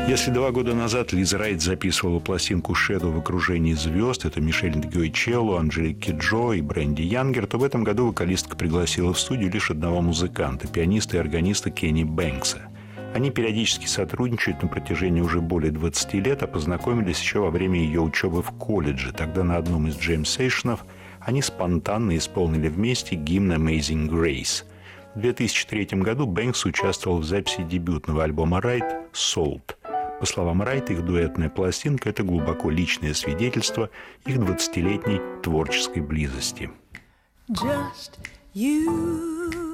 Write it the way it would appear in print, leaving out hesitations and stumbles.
Если 2 года назад Лиз Райт записывала пластинку «Shadow» в окружении звезд, это Мишель Нгуйчелло, Анжелик Киджо и Бренди Янгер, то в этом году вокалистка пригласила в студию лишь одного музыканта, пианиста и органиста Кенни Бэнкса. Они периодически сотрудничают на протяжении уже более 20 лет, а познакомились еще во время ее учебы в колледже. Тогда на одном из джейм-сейшенов они спонтанно исполнили вместе гимн «Amazing Grace». В 2003 году Бэнкс участвовал в записи дебютного альбома Райт «Salt». По словам Райт, их дуэтная пластинка – это глубоко личное свидетельство их 20-летней творческой близости. Just you